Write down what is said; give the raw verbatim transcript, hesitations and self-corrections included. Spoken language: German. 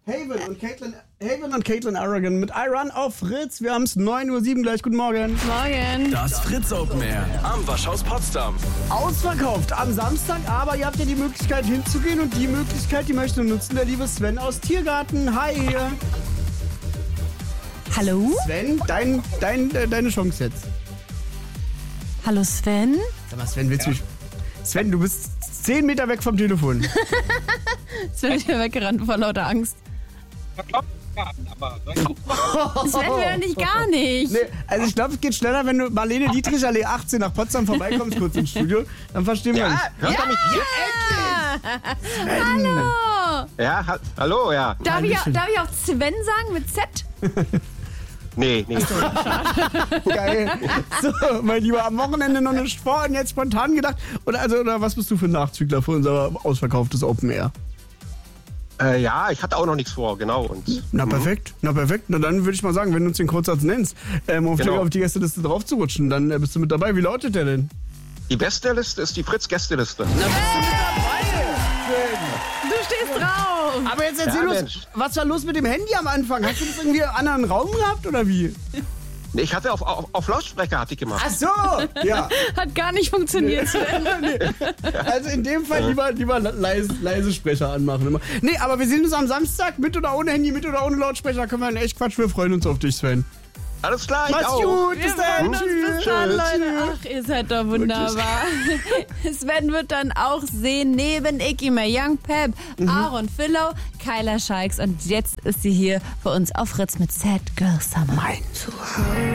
Haven und Caitlin, Haven und Caitlin Aragon mit I Run auf Fritz. Wir haben es neun Uhr sieben gleich. Guten Morgen. Morgen. Das Fritz Open Air am Waschhaus Potsdam. Ausverkauft am Samstag, aber ihr habt ja die Möglichkeit hinzugehen und die Möglichkeit, die möchte nutzen der liebe Sven aus Tiergarten. Hi. Hallo? Sven, dein, dein, äh, deine Chance jetzt. Hallo Sven? Sag mal, Sven, willst du mich... Sven, du bist zehn Meter weg vom Telefon. Sven ist ja weggerannt vor lauter Angst. Aber Sven will nicht gar nicht. Nee, also ich glaube, es geht schneller, wenn du Marlene Dietrich Allee achtzehn nach Potsdam vorbeikommst, kurz ins Studio. Dann verstehen wir uns. hört er mich Sven. Hallo. Ja, ha hallo, ja. Darf ich, auch, Hallöchen. darf ich auch Sven sagen mit Z? Nee, nee. Geil. So, mein Lieber, am Wochenende noch eine Sport und jetzt spontan gedacht. Oder, also, oder was bist du für ein Nachzügler für unser ausverkauftes Open Air? Äh, ja, ich hatte auch noch nichts vor, genau. Und, Na perfekt, na perfekt. Na dann würde ich mal sagen, wenn du uns den Kurzsatz nennst, ähm, um Genau. auf die Gästeliste drauf zu rutschen, dann äh, bist du mit dabei. Wie lautet der denn? die beste Liste ist die Fritz-Gästeliste. Du stehst drauf. Aber jetzt erzähl Ja, uns, Mensch. was war los mit dem Handy am Anfang? Hast du das irgendwie in einem anderen Raum gehabt oder wie? Nee, ich hatte auf, auf, auf Lautsprecher hatte ich gemacht. Ach so, ja. Hat gar nicht funktioniert, Sven. Also in dem Fall lieber, lieber leise, leise Sprecher anmachen. Immer. Nee, aber wir sehen uns am Samstag mit oder ohne Handy, mit oder ohne Lautsprecher. Können wir einen echt Quatsch. Wir freuen uns auf dich, Sven. Alles klar, ich Mach's auch. gut, Wir bis dann. freuen uns. Bis dann, Tschüss. Leute. Ach, ihr seid doch wunderbar. Sven wird dann auch sehen, neben Iggy Young Pep, Aaron Fillow, Kyla Scheiks. Und jetzt ist sie hier für uns auf Fritz mit Sad Girl Summer. Mein Zuhause.